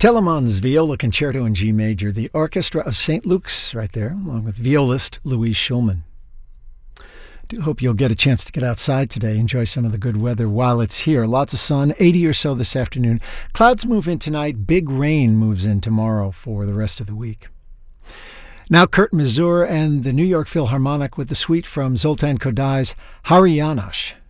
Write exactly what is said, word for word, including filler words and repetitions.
Telemann's Viola Concerto in G Major, the Orchestra of Saint Luke's right there, along with violist Louise Schulman. I do hope you'll get a chance to get outside today, enjoy some of the good weather while it's here. Lots of sun, eighty or so this afternoon. Clouds move in tonight, big rain moves in tomorrow for the rest of the week. Now Kurt Masur and the New York Philharmonic with the suite from Zoltan Kodai's Hari Janosch.